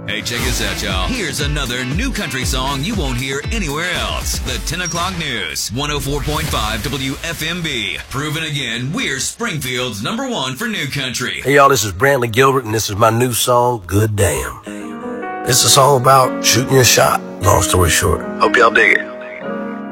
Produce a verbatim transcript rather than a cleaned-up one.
Hey, check this out, y'all. Here's another new country song you won't hear anywhere else. The ten o'clock News, one oh four point five W F M B. Proven again, we're Springfield's number one for new country. Hey, y'all, this is Brantley Gilbert, and this is my new song, Good Damn. It's a song about shooting your shot, long story short. Hope y'all dig it.